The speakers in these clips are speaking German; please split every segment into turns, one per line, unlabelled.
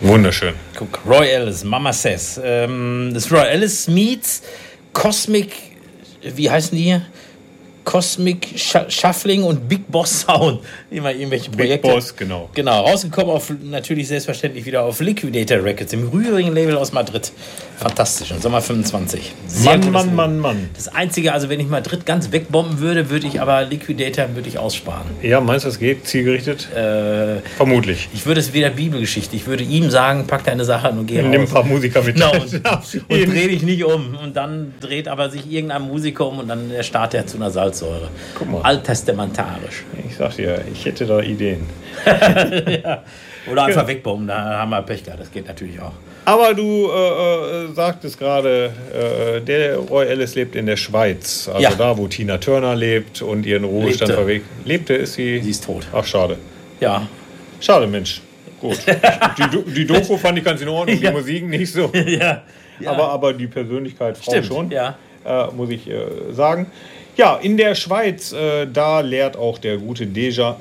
Wunderschön.
Guck, Roy Ellis, Mama Says. Das Roy Ellis meets Cosmic, wie heißen die hier? Cosmic Shuffling und Big Boss Sound. Immer irgendwelche Projekte.
Big Boss, genau.
Genau, rausgekommen natürlich selbstverständlich wieder auf Liquidator Records, dem rührigen Label aus Madrid. Fantastisch, im Sommer 25. Sehr
Mann.
Das Einzige, also wenn ich Madrid ganz wegbomben würde, würde ich aber Liquidator aussparen.
Ja, meinst du, das geht zielgerichtet? Vermutlich.
Ich würde es wieder Bibelgeschichte. Ich würde ihm sagen, pack deine Sache und geh raus.
Nimm ein paar Musiker mit.
Genau, und dreh dich nicht um. Und dann dreht aber sich irgendein Musiker um und dann startet er zu einer Salzsäure.
Guck mal.
Alttestamentarisch.
Ich sag dir, ich hätte da Ideen.
Ja. Oder einfach wegbomben, da haben wir Pech gehabt. Das geht natürlich auch.
Aber du sagtest gerade, der Roy Ellis lebt in der Schweiz. Also da, wo Tina Turner lebt und ihren Ruhestand verwegt. Lebte, ist sie?
Sie ist tot.
Ach, schade.
Ja.
Schade, Mensch. Gut. Die Doku fand ich ganz in Ordnung, die Musik nicht so.
Ja.
Aber die Persönlichkeit Frau schon,
ja.
Muss ich sagen. Ja, in der Schweiz, da lehrt auch der gute Dejan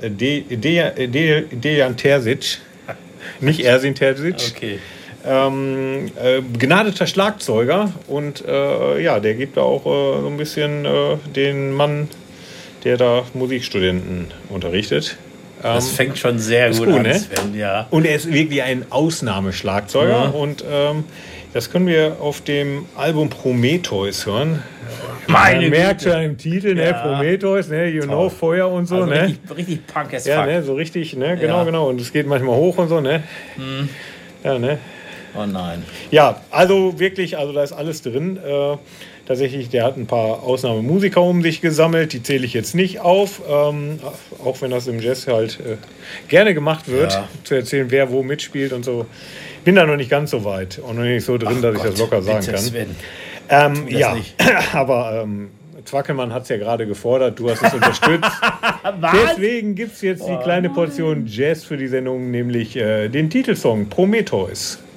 Terzic, nicht Ersin Terzic,
okay.
Begnadeter Schlagzeuger und der gibt da auch so ein bisschen den Mann, der da Musikstudenten unterrichtet.
Das fängt schon sehr gut an,
ne?
Sven, ja.
Und er ist wirklich ein Ausnahmeschlagzeuger und das können wir auf dem Album Prometheus hören. Man merkt schon im Titel, ne? Prometheus, ne? You know, Feuer und so, also ne?
Richtig Punk as fuck.
Ja, ne? So richtig, ne? Genau. Und es geht manchmal hoch und so, ne? Ja, ne?
Oh nein.
Ja, also wirklich, da ist alles drin. Tatsächlich, der hat ein paar Ausnahmemusiker um sich gesammelt, die zähle ich jetzt nicht auf, auch wenn das im Jazz halt gerne gemacht wird, zu erzählen, wer wo mitspielt und so. Bin da noch nicht ganz so weit und noch nicht so drin, dass ich das locker sagen kann. Aber Zwackelmann hat es ja gerade gefordert, du hast es unterstützt. Deswegen gibt es jetzt die kleine Portion Jazz für die Sendung, nämlich den Titelsong Prometheus.